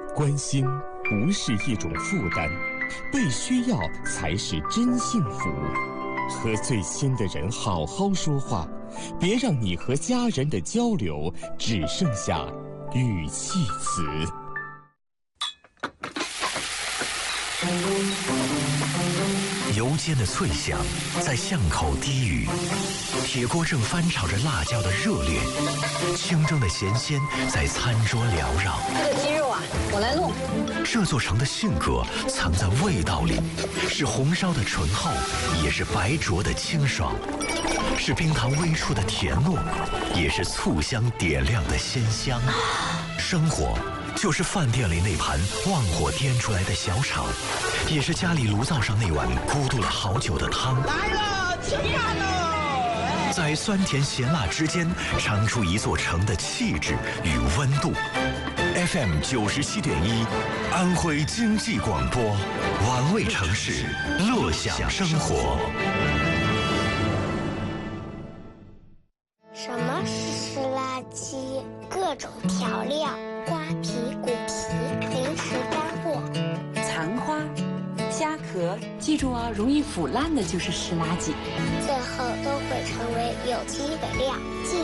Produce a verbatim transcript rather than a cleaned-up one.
关心不是一种负担，被需要才是真幸福。和最亲的人好好说话，别让你和家人的交流只剩下语气词。 油煎的脆响在巷口低语，铁锅正翻炒着辣椒的热烈，清蒸的咸鲜在餐桌缭绕。 这个鸡肉啊，我来弄。 这座城的性格藏在味道里，是红烧的醇厚，也是白灼的清爽，是冰糖微出的甜糯，也是醋香点亮的鲜香。生活就是饭店里那盘旺火颠出来的小炒，也是家里炉灶上那碗咕嘟了好久的汤。 来了，吃饭喽！ 在酸甜咸辣之间，尝出一座城的气质与温度。F M 九十七点一，安徽经济广播，玩味城市，乐享生活。 什么是湿垃圾？各种调料、瓜皮、骨皮、零食干货、 残花、虾壳，记住啊，容易腐烂的就是湿垃圾。 最后都会成为有机肥料。